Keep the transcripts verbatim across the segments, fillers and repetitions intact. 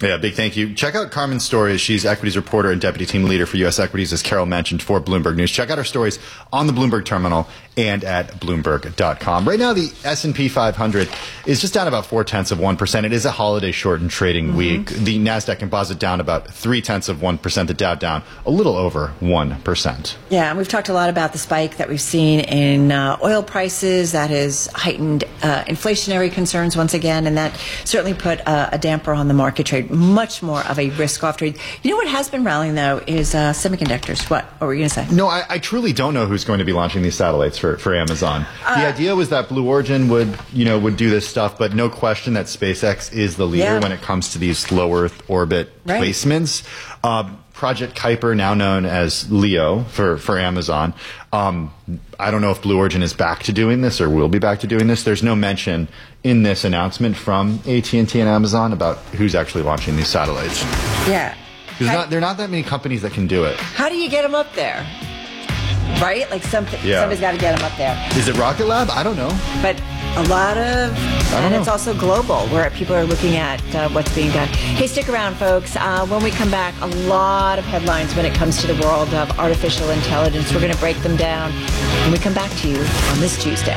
Yeah, big thank you. Check out Carmen's stories. She's equities reporter and deputy team leader for U S equities, as Carol mentioned, for Bloomberg News. Check out her stories on the Bloomberg terminal and at bloomberg dot com. Right now, the S and P five hundred is just down about four-tenths of one percent. It is a holiday-shortened trading mm-hmm. week. The NASDAQ Composite down about three-tenths of one percent. The Dow down a little over one percent. Yeah, and we've talked a lot about the spike that we've seen in uh, oil prices. That has heightened uh, inflationary concerns once again, and that certainly put uh, a damper on the market trade. Much more of a risk-off trade. You know what has been rallying, though, is uh, semiconductors. What? What were you going to say? No, I, I truly don't know who's going to be launching these satellites for, for Amazon. Uh, the idea was that Blue Origin would, you know, would do this stuff, but no question that SpaceX is the leader yeah. when it comes to these low Earth orbit right. placements. Uh, Project Kuiper, now known as Leo for, for Amazon. Um, I don't know if Blue Origin is back to doing this or will be back to doing this. There's no mention in this announcement from A T and T and Amazon about who's actually launching these satellites. Yeah. There's not, there are not that many companies that can do it. How do you get them up there? Right? Like something, yeah. somebody's got to get them up there. Is it Rocket Lab? I don't know. But a lot of, and know. it's also global, where people are looking at uh, what's being done. Hey, stick around, folks. Uh, when we come back, a lot of headlines when it comes to the world of artificial intelligence. We're going to break them down when we come back to you on this Tuesday.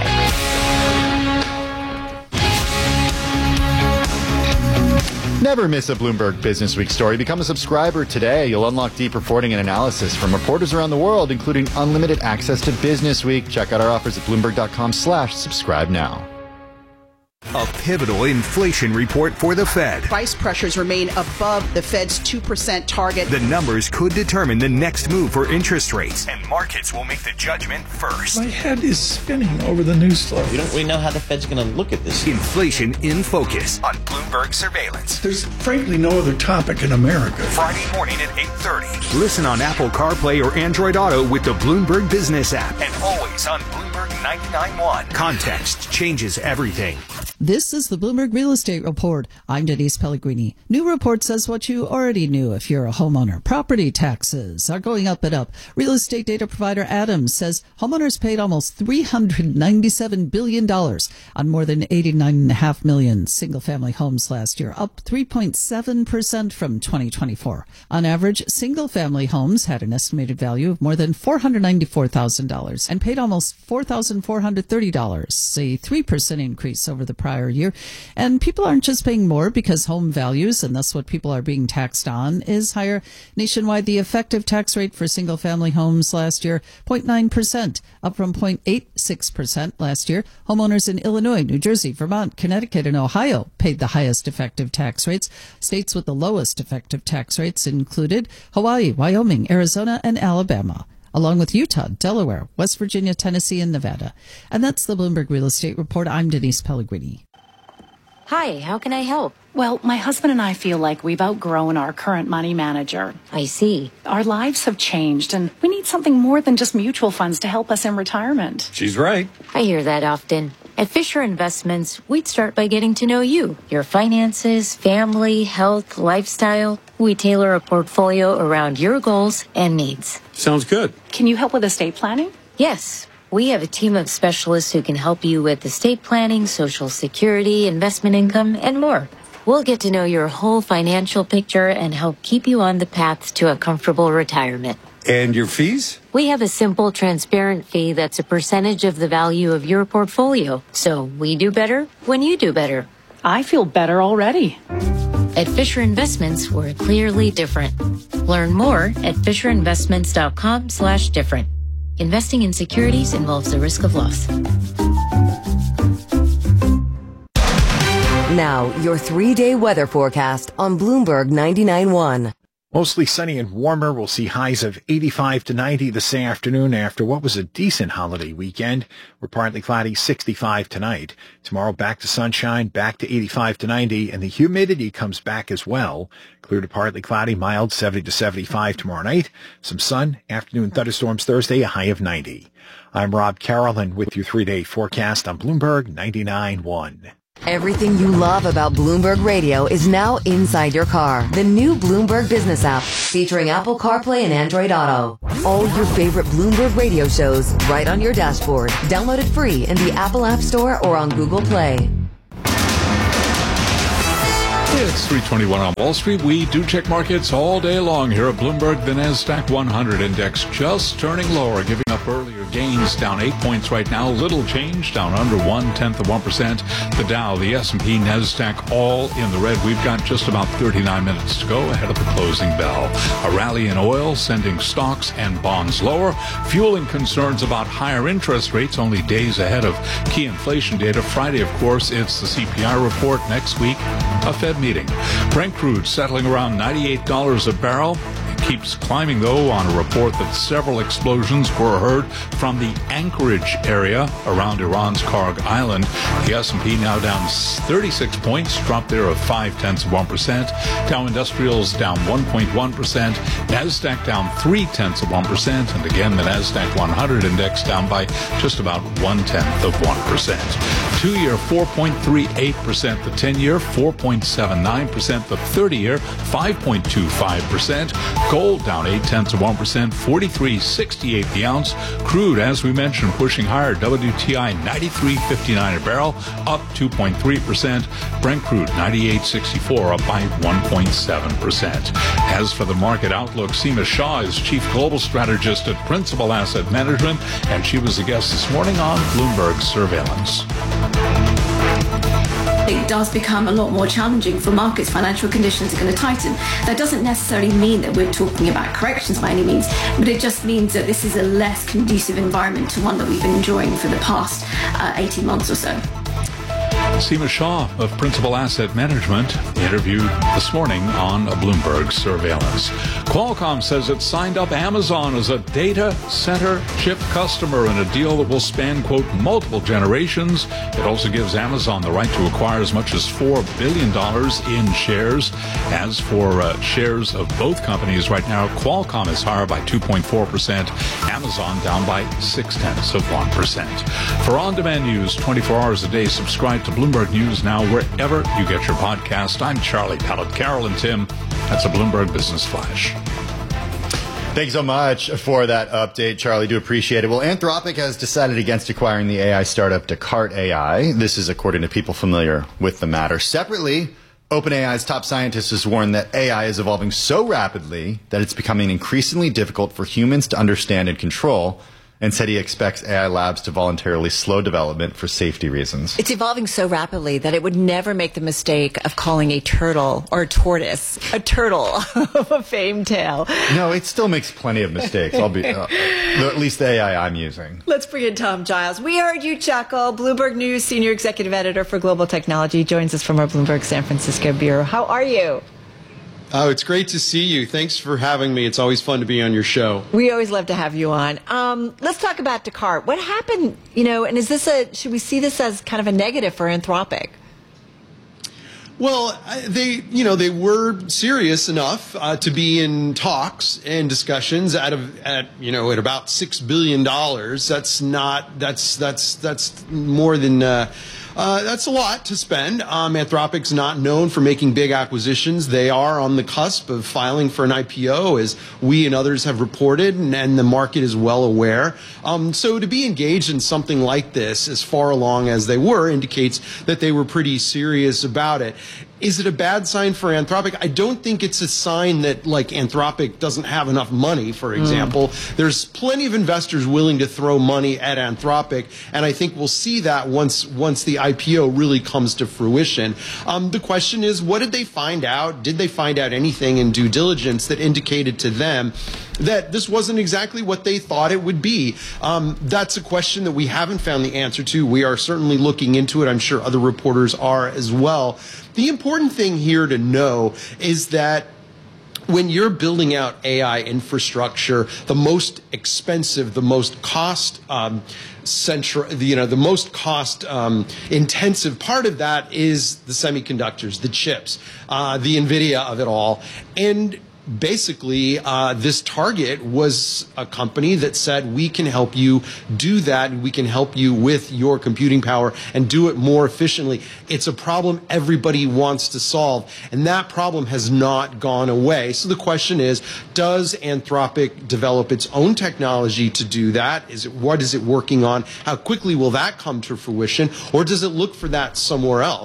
Never miss a Bloomberg Business Week story. Become a subscriber today. You'll unlock deep reporting and analysis from reporters around the world, including unlimited access to Business Week. Check out our offers at bloomberg dot com slash subscribe now. A pivotal inflation report for the Fed. Price pressures remain above the Fed's two percent target. The numbers could determine the next move for interest rates, and markets will make the judgment first. My head is spinning over the news story. We don't really know how the Fed's going to look at this. Inflation in Focus on Bloomberg Surveillance. There's frankly no other topic in America. Friday morning at eight thirty. Listen on Apple CarPlay or Android Auto with the Bloomberg Business app, and always on Bloomberg ninety-nine point one. Context changes everything. This is the Bloomberg Real Estate Report. I'm Denise Pellegrini. New report says what you already knew if you're a homeowner. Property taxes are going up and up. Real estate data provider Adams says homeowners paid almost three hundred ninety-seven billion dollars on more than eighty-nine point five million single-family homes last year, up three point seven percent from twenty twenty-four. On average, single-family homes had an estimated value of more than four hundred ninety-four thousand dollars and paid almost four thousand four hundred thirty dollars, a three percent increase over the prior year. And people aren't just paying more because home values, and thus what people are being taxed on, is higher. Nationwide, the effective tax rate for single-family homes last year, zero point nine percent, up from zero point eight six percent last year. Homeowners in Illinois, New Jersey, Vermont, Connecticut, and Ohio paid the highest effective tax rates. States with the lowest effective tax rates included Hawaii, Wyoming, Arizona, and Alabama, along with Utah, Delaware, West Virginia, Tennessee, and Nevada. And that's the Bloomberg Real Estate Report. I'm Denise Pellegrini. Hi, how can I help? Well, my husband and I feel like we've outgrown our current money manager. I see. Our lives have changed, and we need something more than just mutual funds to help us in retirement. She's right. I hear that often. At Fisher Investments, we'd start by getting to know you, your finances, family, health, lifestyle. We tailor a portfolio around your goals and needs. Sounds good. Can you help with estate planning? Yes. We have a team of specialists who can help you with estate planning, Social Security, investment income, and more. We'll get to know your whole financial picture and help keep you on the path to a comfortable retirement. And your fees? We have a simple, transparent fee that's a percentage of the value of your portfolio. So we do better when you do better. I feel better already. At Fisher Investments, we're clearly different. Learn more at fisher investments dot com slash different. Investing in securities involves the risk of loss. Now, your three-day weather forecast on Bloomberg ninety-nine point one. Mostly sunny and warmer. We'll see highs of eighty-five to ninety this afternoon after what was a decent holiday weekend. We're partly cloudy, sixty-five tonight. Tomorrow back to sunshine, back to eighty-five to ninety, and the humidity comes back as well. Clear to partly cloudy, mild, seventy to seventy-five tomorrow night. Some sun, afternoon thunderstorms Thursday, a high of ninety. I'm Rob Carroll, and with your three-day forecast on Bloomberg ninety-nine point one. Everything you love about Bloomberg Radio is now inside your car. The new Bloomberg Business app, featuring Apple CarPlay and Android Auto. All your favorite Bloomberg Radio shows right on your dashboard. Download it free in the Apple App Store or on Google Play. It's three twenty-one on Wall Street. We do check markets all day long here at Bloomberg. The NASDAQ one hundred index just turning lower, giving up earlier gains, down eight points right now. Little change, down under one-tenth of one percent. The Dow, the S and P, NASDAQ, all in the red. We've got just about thirty-nine minutes to go ahead of the closing bell. A rally in oil, sending stocks and bonds lower, fueling concerns about higher interest rates only days ahead of key inflation data. Friday, of course, it's the C P I report. Next week, a Fed meeting. Brent crude settling around ninety-eight dollars a barrel. It keeps climbing, though, on a report that several explosions were heard from the Anchorage area around Iran's Karg Island. The S and P now down thirty-six points, drop there of five-tenths of one percent. Dow Industrials down one point one percent. NASDAQ down three-tenths of one percent. And again, the NASDAQ one hundred index down by just about one-tenth of one percent. Two-year, four point three eight percent. The ten-year, four point seven nine percent. The thirty-year, five point two five percent. Gold down eight-tenths of one percent, forty-three sixty-eight the ounce. Crude, as we mentioned, pushing higher. W T I ninety-three fifty-nine a barrel, up two point three percent. Brent crude ninety-eight sixty-four, up by one point seven percent. As for the market outlook, Seema Shah is Chief Global Strategist at Principal Asset Management, and she was a guest this morning on Bloomberg Surveillance. It does become a lot more challenging for markets. Financial conditions are going to tighten. That doesn't necessarily mean that we're talking about corrections by any means, but it just means that this is a less conducive environment to one that we've been enjoying for the past uh, eighteen months or so. Seema Shah of Principal Asset Management interviewed this morning on Bloomberg Surveillance. Qualcomm says it signed up Amazon as a data center chip customer in a deal that will span, quote, multiple generations. It also gives Amazon the right to acquire as much as four billion dollars in shares. As for uh, shares of both companies right now, Qualcomm is higher by two point four percent, Amazon down by six-tenths of one percent. For on-demand news twenty-four hours a day, subscribe to Bloomberg News now wherever you get your podcast. I'm Charlie Pellet. Carol and Tim, that's a Bloomberg Business Flash. Thanks so much for that update, Charlie. Do appreciate it. Well, Anthropic has decided against acquiring the A I startup Descartes A I. This is according to people familiar with the matter. Separately, OpenAI's top scientist has warned that A I is evolving so rapidly that it's becoming increasingly difficult for humans to understand and control, and said he expects A I labs to voluntarily slow development for safety reasons. It's evolving so rapidly that it would never make the mistake of calling a turtle or a tortoise a turtle of a famed tale. No, it still makes plenty of mistakes. I'll be, uh, at least the A I I'm using. Let's bring in Tom Giles. We heard you chuckle. Bloomberg News Senior Executive Editor for Global Technology joins us from our Bloomberg San Francisco bureau. How are you? Oh, it's great to see you. Thanks for having me. It's always fun to be on your show. We always love to have you on. Um, let's talk about Descartes. What happened, you know, and is this a, should we see this as kind of a negative for Anthropic? Well, they, you know, they were serious enough uh, to be in talks and discussions at, a, at, you know, at about six billion dollars. That's not, that's, that's, that's more than, uh, Uh, that's a lot to spend. Um, Anthropic's not known for making big acquisitions. They are on the cusp of filing for an I P O, as we and others have reported, and, and the market is well aware. Um, so to be engaged in something like this, as far along as they were, indicates that they were pretty serious about it. Is it a bad sign for Anthropic? I don't think it's a sign that, like, Anthropic doesn't have enough money, for example. Mm. There's plenty of investors willing to throw money at Anthropic, and I think we'll see that once once the I P O really comes to fruition. Um, the question is, what did they find out? Did they find out anything in due diligence that indicated to them that this wasn't exactly what they thought it would be? Um, that's a question that we haven't found the answer to. We are certainly looking into it. I'm sure other reporters are as well. The important thing here to know is that when you're building out A I infrastructure, the most expensive, the most cost um, central, you know, the most cost um, intensive part of that is the semiconductors, the chips, uh, the NVIDIA of it all. And basically, uh, this target was a company that said, we can help you do that, and we can help you with your computing power and do it more efficiently. It's a problem everybody wants to solve, and that problem has not gone away. So the question is, does Anthropic develop its own technology to do that? Is it, what is it working on? How quickly will that come to fruition? Or does it look for that somewhere else?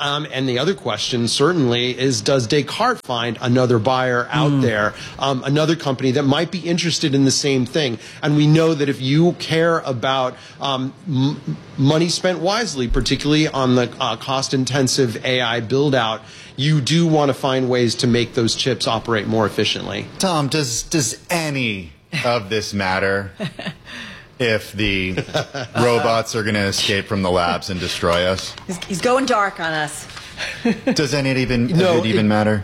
Um, and the other question certainly is, does Descartes find another buyer out mm. there, um, another company that might be interested in the same thing? And we know that if you care about um, m- money spent wisely, particularly on the uh, cost-intensive A I build-out, you do want to find ways to make those chips operate more efficiently. Tom, does does any of this matter if the robots are going to escape from the labs and destroy us? He's, he's going dark on us. Does any of it even, no, it even it, matter?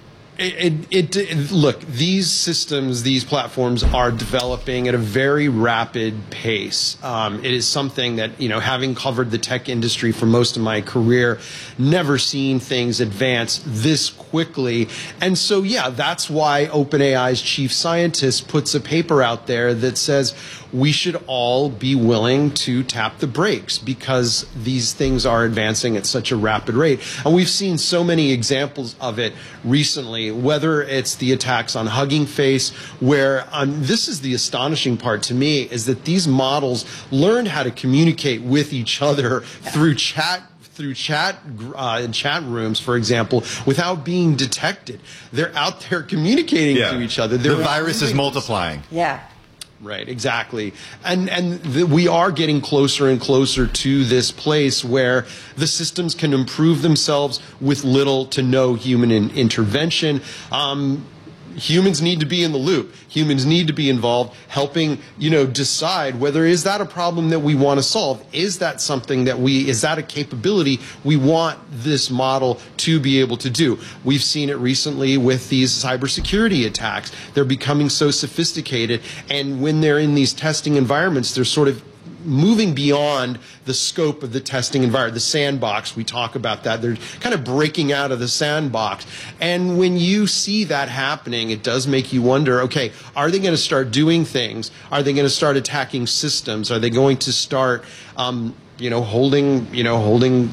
It, it, it, look, these systems, these platforms are developing at a very rapid pace. Um, it is something that, you know, having covered the tech industry for most of my career, never seen things advance this quickly. And so, yeah, that's why OpenAI's chief scientist puts a paper out there that says we should all be willing to tap the brakes because these things are advancing at such a rapid rate. And we've seen so many examples of it recently, whether it's the attacks on Hugging Face, where um, this is the astonishing part to me, is that these models learned how to communicate with each other through chat through chat uh, in chat rooms, for example, without being detected. They're out there communicating yeah. to each other. They're the virus is multiplying. Yeah. Right, exactly. And and the, we are getting closer and closer to this place where the systems can improve themselves with little to no human in, intervention. Um, humans need to be in the loop. Humans need to be involved, helping, you know, decide whether is that a problem that we want to solve? Is that something that we, is that a capability we want this model to be able to do? We've seen it recently with these cybersecurity attacks. They're becoming so sophisticated, and when they're in these testing environments, they're sort of moving beyond the scope of the testing environment, the sandbox. We talk about that. They're kind of breaking out of the sandbox. And when you see that happening, it does make you wonder, okay, are they going to start doing things? Are they going to start attacking systems? Are they going to start, um, you know, holding, you know, holding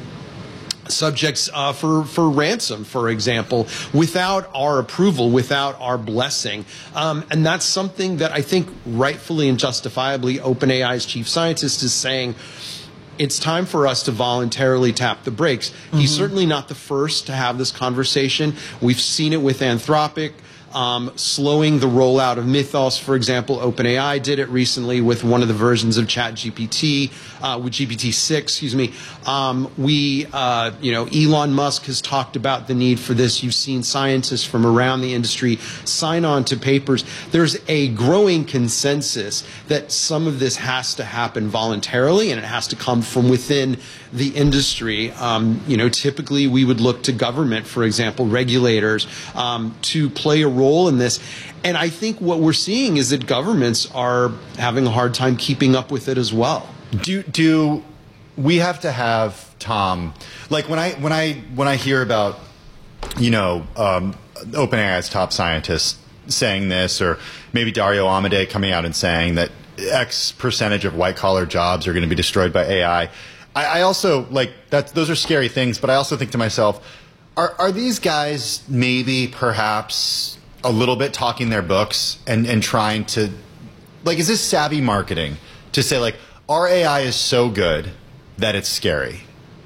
subjects uh, for, for ransom, for example, without our approval, without our blessing. Um, and that's something that I think rightfully and justifiably OpenAI's chief scientist is saying, it's time for us to voluntarily tap the brakes. Mm-hmm. He's certainly not the first to have this conversation. We've seen it with Anthropic. Um, slowing the rollout of Mythos, for example. OpenAI did it recently with one of the versions of ChatGPT, uh, with G P T six, excuse me. Um, we, uh, you know, Elon Musk has talked about the need for this. You've seen scientists from around the industry sign on to papers. There's a growing consensus that some of this has to happen voluntarily, and it has to come from within the industry. Um, you know, typically we would look to government, for example, regulators, um, to play a role role in this. And I think what we're seeing is that governments are having a hard time keeping up with it as well. Do do we have to have, Tom, like when I when I when I hear about, you know, um, OpenAI's top scientists saying this, or maybe Dario Amodei coming out and saying that X percentage of white collar jobs are going to be destroyed by A I. I, I also like that. Those are scary things, but I also think to myself, are are these guys maybe perhaps a little bit talking their books and, and trying to, like, is this savvy marketing to say, like, our A I is so good that it's scary?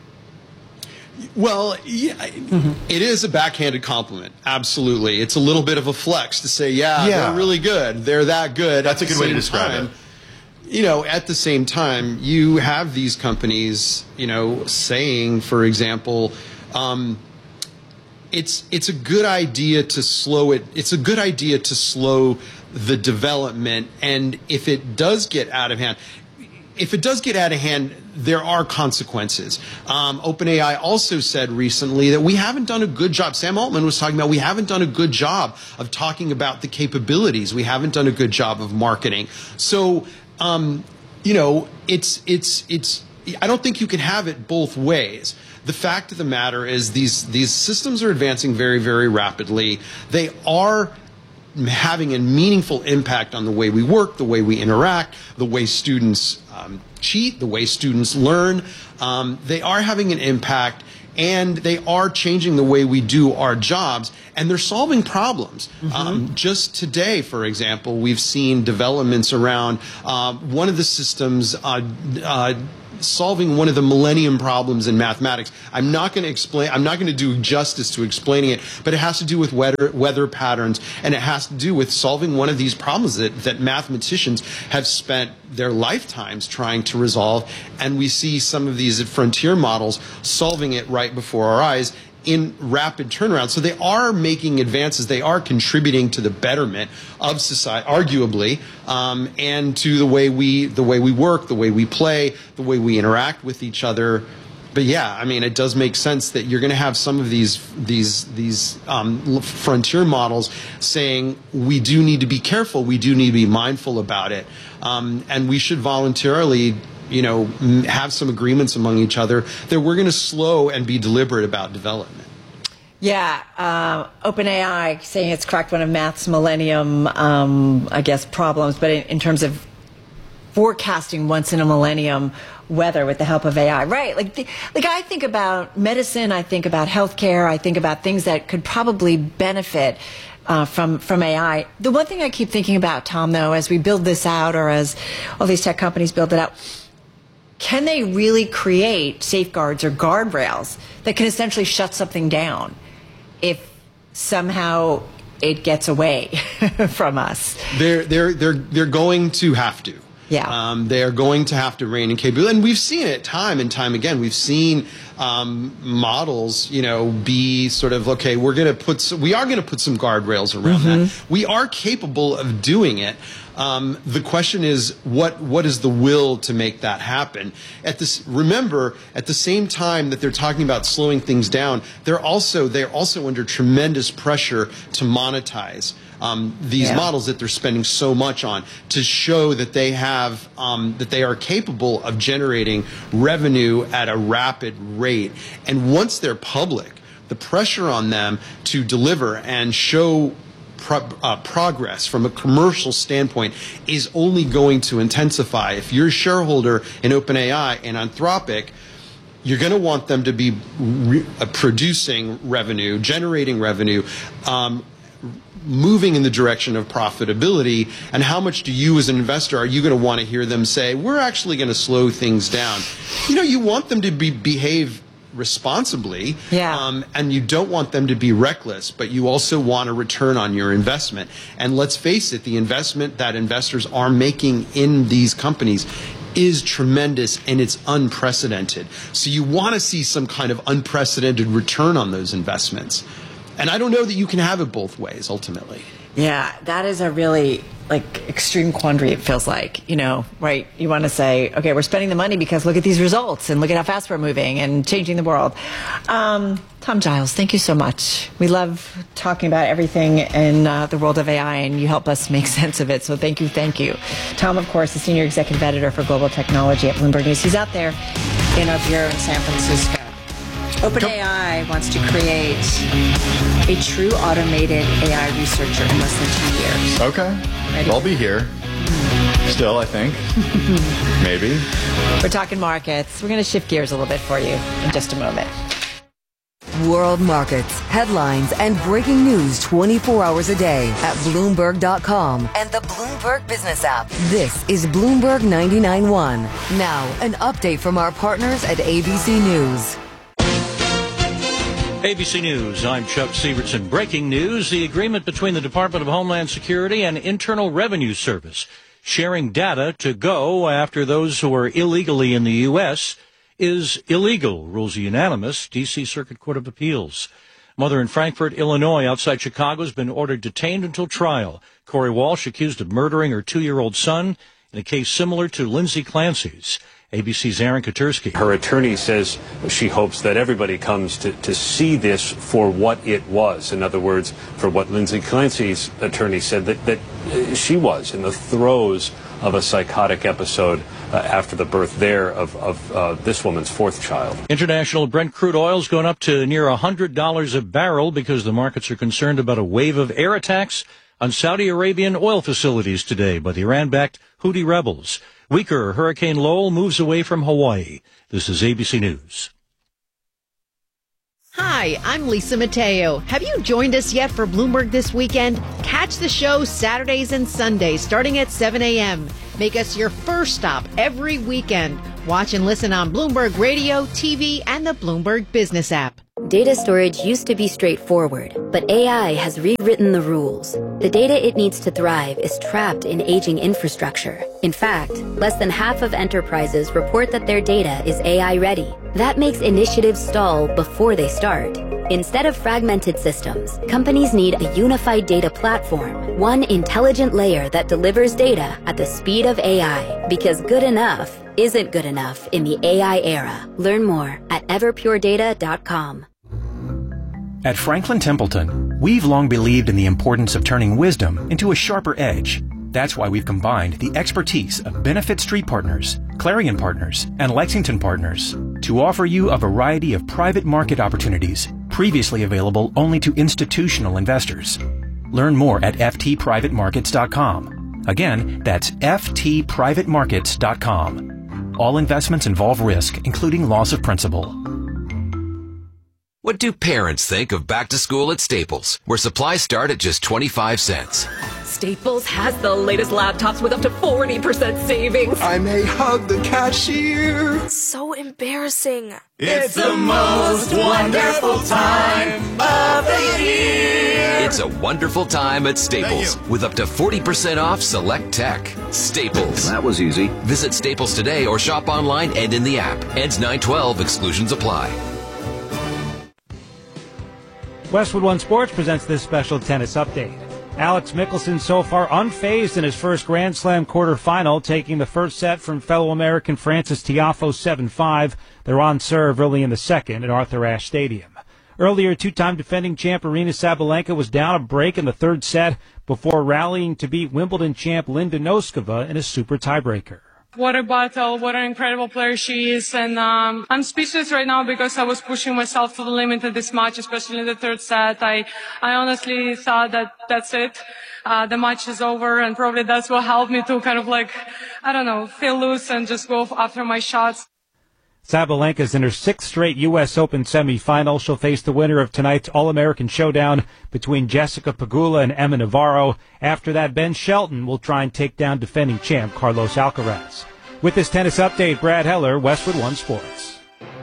Well, yeah, mm-hmm. It is a backhanded compliment. Absolutely. It's a little bit of a flex to say, yeah, yeah. they're really good. They're that good. That's a good way to describe time, it. You know, at the same time, you have these companies, you know, saying, for example, um, It's it's a good idea to slow it. It's a good idea to slow the development, and if it does get out of hand, if it does get out of hand, there are consequences. Um, OpenAI also said recently that we haven't done a good job. Sam Altman was talking about we haven't done a good job of talking about the capabilities. We haven't done a good job of marketing. So, um, you know, it's it's it's. I don't think you can have it both ways. The fact of the matter is these these systems are advancing very, very rapidly. They are having a meaningful impact on the way we work, the way we interact, the way students um, cheat, the way students learn. Um, they are having an impact, and they are changing the way we do our jobs, and they're solving problems. Mm-hmm. Um, just today, for example, we've seen developments around uh, one of the systems uh, uh, solving one of the millennium problems in mathematics. I'm not going to explain, I'm not going to do justice to explaining it, but it has to do with weather, weather patterns, and it has to do with solving one of these problems that, that mathematicians have spent their lifetimes trying to resolve. And we see some of these frontier models solving it right before our eyes in rapid turnaround. So they are making advances. They are contributing to the betterment of society, arguably, um, and to the way we the way we work, the way we play, the way we interact with each other. But yeah, I mean, it does make sense that you're going to have some of these these these um, frontier models saying we do need to be careful, we do need to be mindful about it, um, and we should voluntarily, you know, have some agreements among each other that we're going to slow and be deliberate about development. Yeah, uh, OpenAI saying it's cracked one of math's millennium, um, I guess, problems, but in, in terms of forecasting once in a millennium weather with the help of A I, right? Like, the, like I think about medicine, I think about healthcare, I think about things that could probably benefit Uh, from from A I. The one thing I keep thinking about, Tom, though, as we build this out, or as all these tech companies build it out, can they really create safeguards or guardrails that can essentially shut something down if somehow it gets away from us? They're they're they're they're going to have to. Yeah. Um, they are going to have to rein in capability. And we've seen it time and time again. We've seen um, models, you know, be sort of, okay, we're going to put, some, we are going to put some guardrails around Mm-hmm. that. We are capable of doing it. Um, the question is, what what is the will to make that happen? At this, remember, at the same time that they're talking about slowing things down, they're also they're also under tremendous pressure to monetize um, these Yeah. models that they're spending so much on, to show that they have um, that they are capable of generating revenue at a rapid rate. And once they're public, the pressure on them to deliver and show Pro, uh, progress from a commercial standpoint is only going to intensify. If you're a shareholder in OpenAI and Anthropic, you're going to want them to be re uh, producing revenue, generating revenue, um, moving in the direction of profitability. And how much do you as an investor, are you going to want to hear them say, we're actually going to slow things down? You know, you want them to be behave responsibly, yeah. um, and you don't want them to be reckless, but you also want a return on your investment. And let's face it, the investment that investors are making in these companies is tremendous, and it's unprecedented. So you want to see some kind of unprecedented return on those investments. And I don't know that you can have it both ways, ultimately. Yeah, that is a really, like, extreme quandary, it feels like, you know, right? You want to say, okay, we're spending the money because look at these results and look at how fast we're moving and changing the world. Um, Tom Giles, thank you so much. We love talking about everything in uh, the world of A I, and you help us make sense of it. So thank you, thank you. Tom, of course, the Senior Executive Editor for Global Technology at Bloomberg News. He's out there in our bureau in San Francisco. OpenAI wants to create a true automated A I researcher in less than two years. Okay. Ready? I'll be here. Still, I think. Maybe. We're talking markets. We're going to shift gears a little bit for you in just a moment. World markets, headlines, and breaking news twenty-four hours a day at Bloomberg dot com and the Bloomberg Business app. This is Bloomberg ninety-nine point one. Now, an update from our partners at A B C News. A B C News, I'm Chuck Sievertson. Breaking news, the agreement between the Department of Homeland Security and Internal Revenue Service sharing data to go after those who are illegally in the U S is illegal, rules a unanimous D C Circuit Court of Appeals. Mother in Frankfort, Illinois, outside Chicago, has been ordered detained until trial. Corey Walsh accused of murdering her two-year-old son in a case similar to Lindsay Clancy's. A B C's Aaron Katursky. Her attorney says she hopes that everybody comes to, to see this for what it was. In other words, for what Lindsay Clancy's attorney said that, that she was in the throes of a psychotic episode uh, after the birth there of, of uh, this woman's fourth child. International Brent crude oil's gone up to near one hundred dollars a barrel because the markets are concerned about a wave of air attacks on Saudi Arabian oil facilities today by the Iran-backed Houthi rebels. Weaker Hurricane Lowell moves away from Hawaii. This is A B C News. Hi, I'm Lisa Mateo. Have you joined us yet for Bloomberg This Weekend? Catch the show Saturdays and Sundays starting at seven a.m. Make us your first stop every weekend. Watch and listen on Bloomberg Radio, T V, and the Bloomberg Business app. Data storage used to be straightforward, but A I has rewritten the rules. The data it needs to thrive is trapped in aging infrastructure. In fact, less than half of enterprises report that their data is A I ready. That makes initiatives stall before they start. Instead of fragmented systems, companies need a unified data platform, one intelligent layer that delivers data at the speed of A I, because good enough isn't good enough in the A I era. Learn more at everpure data dot com. At Franklin Templeton, we've long believed in the importance of turning wisdom into a sharper edge. That's why we've combined the expertise of Benefit Street Partners, Clarion Partners, and Lexington Partners to offer you a variety of private market opportunities previously available only to institutional investors. Learn more at f t private markets dot com. Again, that's f t private markets dot com. All investments involve risk, including loss of principal. What do parents think of back to school at Staples, where supplies start at just twenty-five cents? Staples has the latest laptops with up to forty percent savings. I may hug the cashier. So embarrassing. It's the most wonderful time of the year. It's a wonderful time at Staples with up to forty percent off select tech. Staples. That was easy. Visit Staples today or shop online and in the app. Ends nine twelve. Exclusions apply. Westwood One Sports presents this special tennis update. Alex Mickelson so far unfazed in his first Grand Slam quarterfinal, taking the first set from fellow American Frances Tiafoe seven five. They're on serve early in the second at Arthur Ashe Stadium. Earlier, two-time defending champ Aryna Sabalenka was down a break in the third set before rallying to beat Wimbledon champ Linda Noskova in a super tiebreaker. What a battle, what an incredible player she is, and um, I'm speechless right now because I was pushing myself to the limit in this match, especially in the third set. I, I honestly thought that that's it. Uh, the match is over, and probably that's what helped me to kind of like, I don't know, feel loose and just go after my shots. Sabalenka's in her sixth straight U S Open semifinal. She'll face the winner of tonight's All-American showdown between Jessica Pegula and Emma Navarro. After that, Ben Shelton will try and take down defending champ Carlos Alcaraz. With this tennis update, Brad Heller, Westwood One Sports.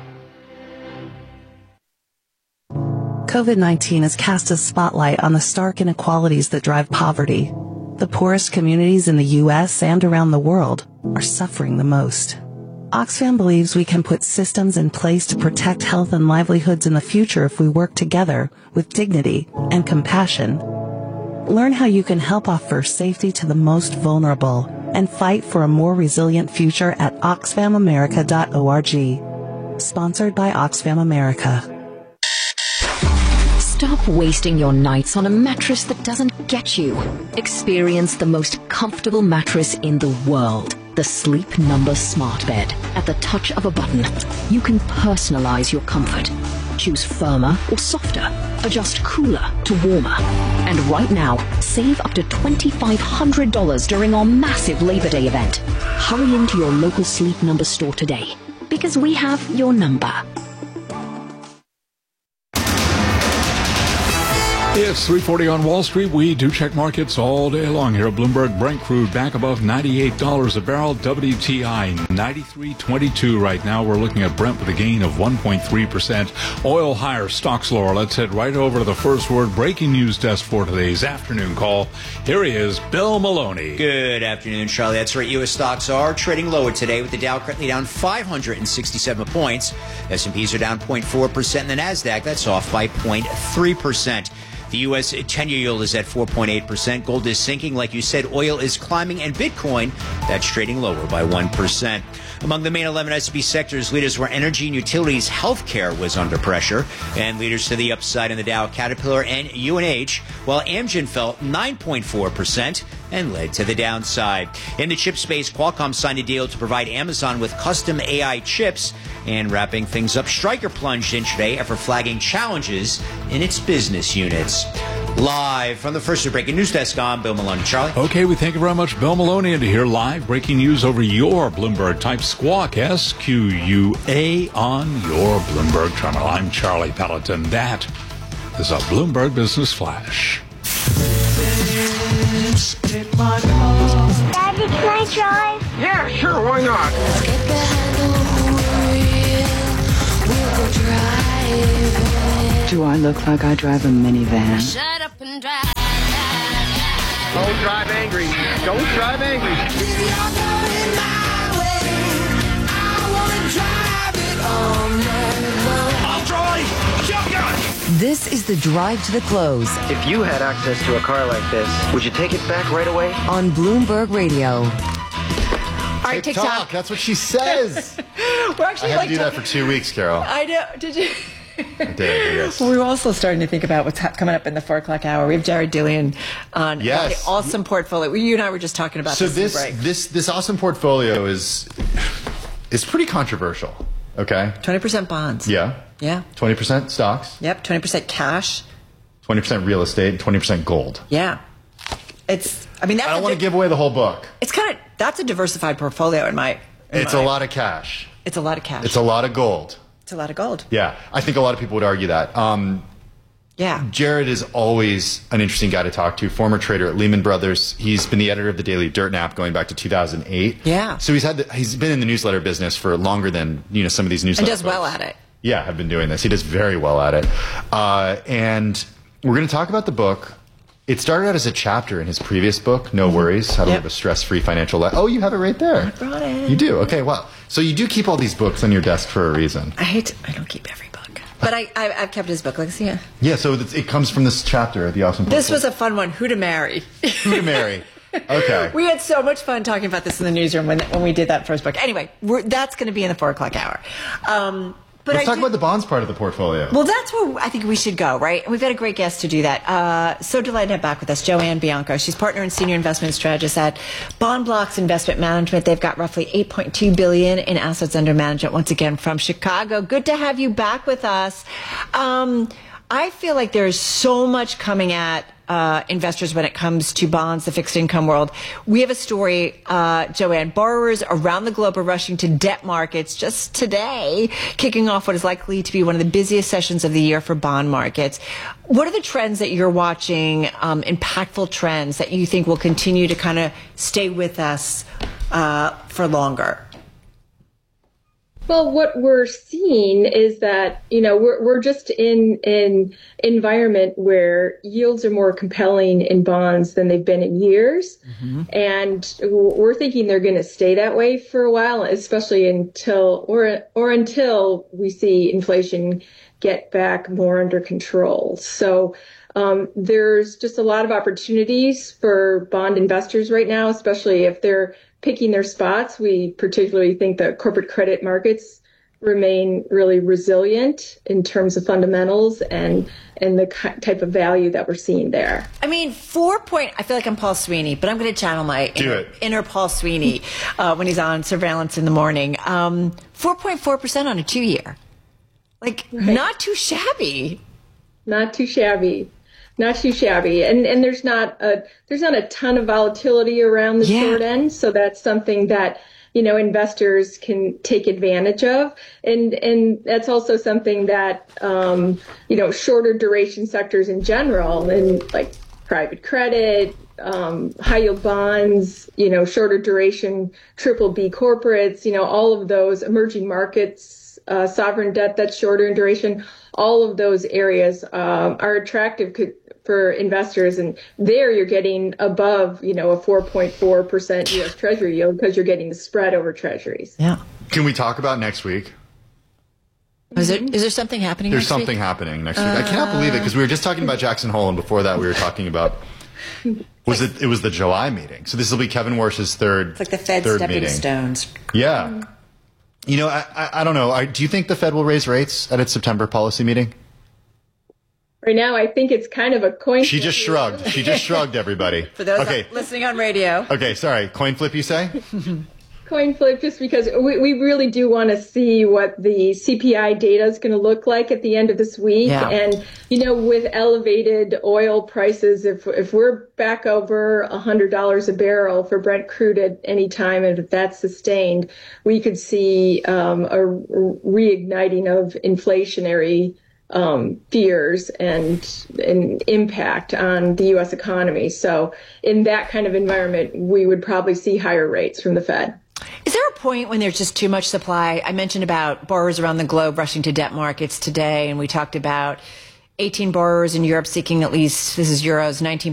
COVID nineteen has cast a spotlight on the stark inequalities that drive poverty. The poorest communities in the U S and around the world are suffering the most. Oxfam believes we can put systems in place to protect health and livelihoods in the future if we work together with dignity and compassion. Learn how you can help offer safety to the most vulnerable and fight for a more resilient future at oxfam america dot org. Sponsored by Oxfam America. Stop wasting your nights on a mattress that doesn't get you. Experience the most comfortable mattress in the world. The Sleep Number Smart Bed. At the touch of a button, you can personalize your comfort. Choose firmer or softer. Adjust cooler to warmer. And right now, save up to twenty-five hundred dollars during our massive Labor Day event. Hurry into your local Sleep Number store today, because we have your number. It's three forty on Wall Street. We do check markets all day long here at Bloomberg. Brent crude back above ninety-eight dollars a barrel. W T I ninety-three twenty-two right now. We're looking at Brent with a gain of one point three percent. Oil higher, stocks lower. Let's head right over to the first word breaking news desk for today's afternoon call. Here he is, Bill Maloney. Good afternoon, Charlie. That's right. U S stocks are trading lower today with the Dow currently down five hundred sixty-seven points. S and P's are down zero point four percent. And the NASDAQ, that's off by zero point three percent. The U S ten-year yield is at four point eight percent. Gold is sinking. Like you said, oil is climbing. And Bitcoin, that's trading lower by one percent. Among the main eleven S and P sectors, leaders were energy and utilities. Healthcare was under pressure. And leaders to the upside in the Dow, Caterpillar and U N H, while Amgen fell nine point four percent and led to the downside. In the chip space, Qualcomm signed a deal to provide Amazon with custom A I chips. And wrapping things up, Stryker plunged in today after flagging challenges in its business units. Live from the first breaking news desk, I'm Bill Maloney. Charlie? Okay, we thank you very much, Bill Maloney. And to hear live breaking news over your Bloomberg type squawk, S Q U A on your Bloomberg terminal. I'm Charlie Pelleton. That is a Bloomberg Business Flash. Take my car. Daddy, can I drive? Yeah, sure, why not? Let's get behind the wheel. We'll go driving. Do I look like I drive a minivan? Shut up and drive. Don't drive angry. Don't drive angry. You're going my way. I wanna drive it all night long. I'll drive. Shotgun. This is the Drive to the Close If you had access to a car like this, would you take it back right away? on Bloomberg Radio. All right, TikTok. TikTok. That's what she says. We're I actually had like to do that talking- for two weeks, Carol. I know. Did you? I did, yes. Well, we're also starting to think about what's ha- coming up in the four o'clock hour. We have Jared Dillian on Yes. the awesome portfolio. You and I were just talking about So this. this in the break. this this awesome portfolio is is pretty controversial. Okay. twenty percent bonds. Yeah. Yeah. Twenty percent stocks. Yep. twenty percent cash. Twenty percent real estate. And twenty percent gold. Yeah. It's. I mean, that's. I don't a want to di- give away the whole book. It's kind of. That's a diversified portfolio in my. in It's my- a lot of cash. It's a lot of cash. It's a lot of gold. It's a lot of gold. Yeah, I think a lot of people would argue that. Um, Yeah. Jared is always an interesting guy to talk to. Former trader at Lehman Brothers. He's been the editor of the Daily Dirt Nap going back to two thousand eight. Yeah. So he's had the, he's been in the newsletter business for longer than you know some of these newsletters. And does well at it. Yeah, have been doing this. He does very well at it. Uh, and we're going to talk about the book. It started out as a chapter in his previous book, No Worries, How to Yep. Live a Stress-Free Financial Life. Oh, you have it right there. I brought it. You do? Okay, well. So you do keep all these books on your desk for a reason. I hate. To, I don't keep every book, but I. I I've kept his book. Let's see. Yeah, so it's, it comes from this chapter, The Awesome This Portfolio. was a fun one. Who to marry. Who to marry. Okay. We had so much fun talking about this in the newsroom when when we did that first book. Anyway, we're, that's going to be in the four o'clock hour. Um, but Let's I talk do- about the bonds part of the portfolio. Well, that's where I think we should go, right? And we've got a great guest to do that. Uh, so delighted to have back with us Joanne Bianco. She's partner and senior investment strategist at Bond Blocks Investment Management. They've got roughly eight point two billion dollars in assets under management, once again from Chicago. Good to have you back with us. Um, I feel like there's so much coming at uh, investors when it comes to bonds, the fixed income world. We have a story, uh, Joanne. Borrowers around the globe are rushing to debt markets just today, kicking off what is likely to be one of the busiest sessions of the year for bond markets. What are the trends that you're watching, um, impactful trends that you think will continue to kind of stay with us uh, for longer? Well, what we're seeing is that, you know, we're we're just in an environment where yields are more compelling in bonds than they've been in years. Mm-hmm. And we're thinking they're going to stay that way for a while, especially until or or until we see inflation get back more under control. So um, there's just a lot of opportunities for bond investors right now, especially if they're picking their spots. We particularly think that corporate credit markets remain really resilient in terms of fundamentals and and the type of value that we're seeing there. I mean, four point. I feel like I'm Paul Sweeney, but I'm going to channel my Do inner, it. inner Paul Sweeney uh, when he's on Surveillance in the Morning. Um, four point four percent on a two-year, like Right. not too shabby. Not too shabby. Not too shabby, and and there's not a there's not a ton of volatility around the Yeah. short end, so that's something that you know investors can take advantage of, and and that's also something that um, you know shorter duration sectors in general, and like private credit, um, high yield bonds, you know shorter duration triple B corporates, you know all of those emerging markets, uh, sovereign debt that's shorter in duration. All of those areas um, are attractive co- for investors, and there you're getting above, you know, a four point four percent U S Treasury yield because you're getting the spread over Treasuries. Yeah. Can we talk about next week? Is there is there something happening? There's next something week? happening next week. I cannot believe it because we were just talking about Jackson Hole, and before that we were talking about was it? It was the July meeting. So this will be Kevin Warsh's third. It's like the Fed third stepping meeting. stones. Yeah. You know, I, I, I don't know. I, do you think the Fed will raise rates at its September policy meeting? Right now, I think it's kind of a coin. She just shrugged. She just shrugged, everybody. For those Okay. listening on radio. Okay, sorry. Coin flip, you say? Coin flip, just because we, we really do want to see what the C P I data is going to look like at the end of this week. Yeah. And, you know, with elevated oil prices, if if we're back over one hundred dollars a barrel for Brent crude at any time, and if that's sustained, we could see um, a reigniting of inflationary um, fears and an impact on the U S economy. So in that kind of environment, we would probably see higher rates from the Fed. Is there a point when there's just too much supply? I mentioned about borrowers around the globe rushing to debt markets today, and we talked about eighteen borrowers in Europe seeking at least, this is euros, nineteen